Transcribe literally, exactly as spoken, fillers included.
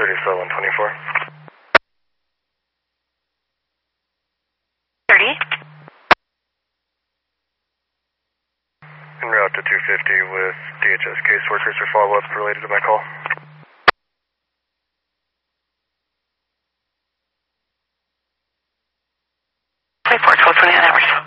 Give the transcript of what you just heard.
thirty, so one twenty-four. thirty. En route to two fifty with D H S caseworkers for follow-up related to my call. twenty-four, twelve twenty-nine hours.